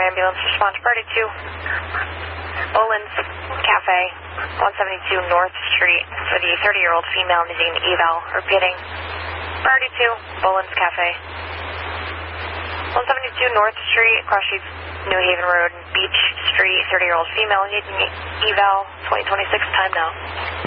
ambulance, respond to priority 2. Bolin's Cafe, 172 North Street, for the 30-year-old female needing eval. Repeating, priority 2, Bolin's Cafe. 172 North Street, cross streets New Haven Road, Beach Street, 30-year-old female needing eval, 2026, time now.